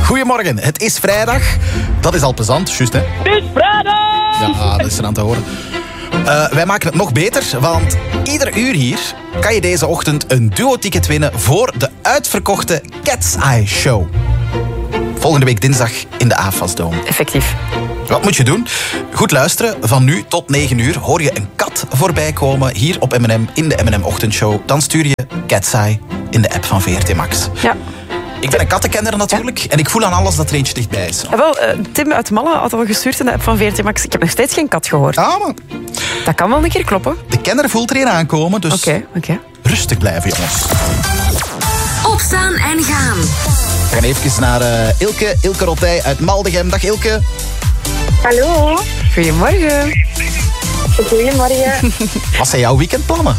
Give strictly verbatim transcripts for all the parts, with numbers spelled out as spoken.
Goedemorgen, het is vrijdag. Dat is al plezant, juist hè? Het is vrijdag! Ja, dat is er aan te horen. Uh, wij maken het nog beter, want ieder uur hier kan je deze ochtend een duo-ticket winnen voor de uitverkochte Cat's Eye Show. Volgende week dinsdag in de A F A S Dome. Effectief. Wat moet je doen? Goed luisteren. Van nu tot negen uur hoor je een kat voorbij komen hier op M en M in de M en M Ochtendshow. Dan stuur je Cat's Eye in de app van V R T Max. Ja. Ik ben een kattenkenner natuurlijk en ik voel aan alles dat er eentje dichtbij is. Ja, wel, uh, Tim uit Malle had al gestuurd in de app van V R T Max. Ik heb nog steeds geen kat gehoord. Ah, maar Dat kan wel een keer kloppen. de kenner voelt er een aankomen, dus Oké, okay, oké. Okay. rustig blijven, jongens. Opstaan en gaan. We gaan even naar uh, Ilke, Ilke Rottij uit Maldegem. Dag Ilke. Hallo. Goedemorgen. Goedemorgen. Wat zijn jouw weekendplannen?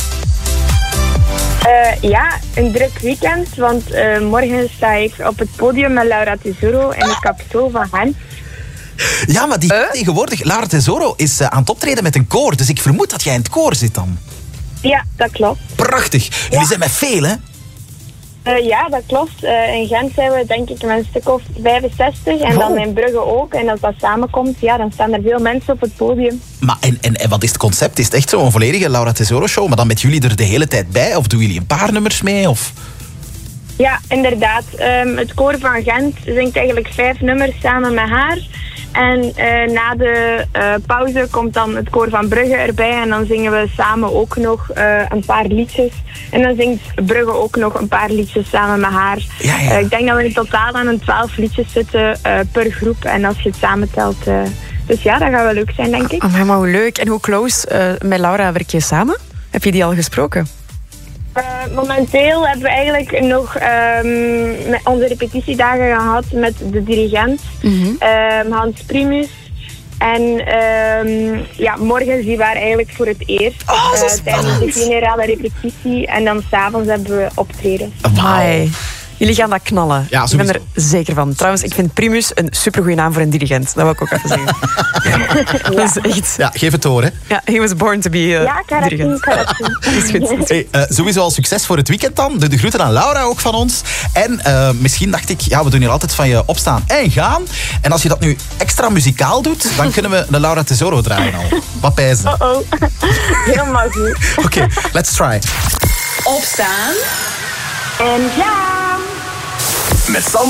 Uh, ja, een druk weekend, want uh, morgen sta ik op het podium met Laura Tesoro en ik heb zo van hen. Ja, maar die Uh? tegenwoordig, Laura Tesoro, is uh, aan het optreden met een koor. Dus ik vermoed dat jij in het koor zit dan. Ja, dat klopt. Prachtig. Jullie Ja. zijn met veel, hè? Uh, ja, dat klopt. Uh, in Gent zijn we denk ik met een stuk of vijfenzestig en dan Oh. in Brugge ook. En als dat samenkomt, ja, dan staan er veel mensen op het podium. Maar en, en, en wat is het concept? Is het echt zo'n volledige Laura Tesoro show, maar dan met jullie er de hele tijd bij? Of doen jullie een paar nummers mee? Of? Ja, inderdaad. Um, het koor van Gent zingt eigenlijk vijf nummers samen met haar. En uh, na de uh, pauze komt dan het koor van Brugge erbij. En dan zingen we samen ook nog uh, een paar liedjes. En dan zingt Brugge ook nog een paar liedjes samen met haar. Ja, ja. Uh, ik denk dat we in totaal aan een twaalf liedjes zitten uh, per groep. En als je het samentelt... Uh, dus ja, dat gaat wel leuk zijn, denk ik. Oh, maar hoe leuk. En hoe close uh, met Laura werk je samen? Heb je die al gesproken? Uh, momenteel hebben we eigenlijk nog um, met onze repetitiedagen gehad met de dirigent, Mm-hmm. um, Hans Primus. En um, ja, morgen zien we haar eigenlijk voor het eerst Oh, zo uh, tijdens de spannend. generale repetitie. En dan s'avonds hebben we optreden. Amai. Jullie gaan dat knallen. Ja, ik ben er sowieso. zeker van. Trouwens, ik vind Primus een supergoeie naam voor een dirigent. Dat wil ik ook even zeggen. Ja. Dat is echt... Ja, geef het door, hè. Ja, he was born to be uh, Ja, ik ga dat doen, dirigent. ik ga dat doen. Dat is goed. Hey, uh, sowieso al succes voor het weekend dan. De, de groeten aan Laura ook van ons. En uh, misschien dacht ik, ja, we doen hier altijd van je opstaan en gaan. En als je dat nu extra muzikaal doet, dan kunnen we de Laura Tesoro draaien al. Wat pijzen. Oh, oh. Helemaal goed. Oké, okay, let's try. Opstaan. En ja... Met Sam.